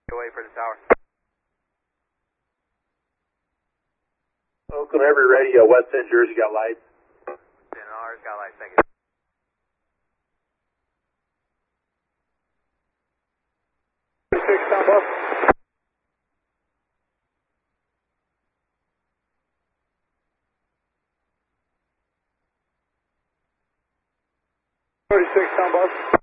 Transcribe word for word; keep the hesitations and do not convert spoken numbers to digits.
Away for the tower. Oakland, every radio, West End Jersey got lights. ten R's got lights, thank you. thirty-six, sound bus. thirty-six, sound bus.